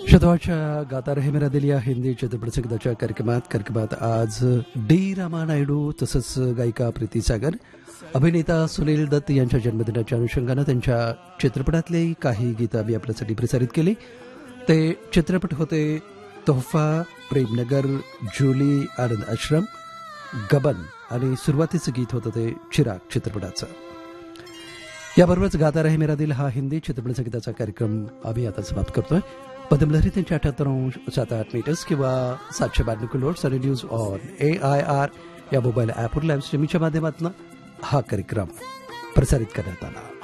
शतवाच्या गाता रहे मेरा दिल या हिंदी चित्रपट संगीताच्या कार्यक्रमात आज डी रामा नायडू तसंच गायिका प्रीती सागर अभिनेता सुनील दत्त यांच्या जन्मदिनाच्या अनुषंगानं त्यांच्या चित्रपटातले काही गीतं आम्ही आपल्यासाठी प्रसारित केली. ते चित्रपट होते तोहफा, प्रेमनगर, जुली, आनंद आश्रम, गबन आणि सुरुवातीचं गीत होतं ते चिराग चित्रपटाचं. याबरोबरच गाता रहे मेरा दिल हा हिंदी चित्रपट संगीताचा कार्यक्रम आम्ही आता समाप्त करतोय. पदमलहरी त्यांच्या 78.78 मीटर्स किंवा 792 किलोहर्ट्झ आणि न्यूज ऑन AIR या मोबाईल ॲपवर लाईव्ह स्ट्रीमिंगच्या माध्यमातून हा कार्यक्रम प्रसारित करण्यात आला.